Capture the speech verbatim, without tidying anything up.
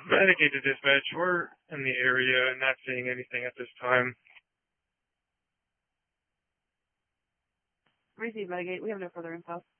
Renegade to dispatch, we're in the area and not seeing anything at this time. Receive Renegade, we have no further info.